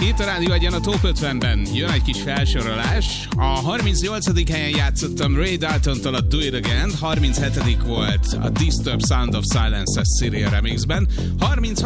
Itt a Rádió Egyen a Top 50-ben jön egy kis felsorolás. A 38. helyen játszottam Ray Daltontól a Do It Again, 37. volt a Disturbed Sound of Silence-es Syria remixben,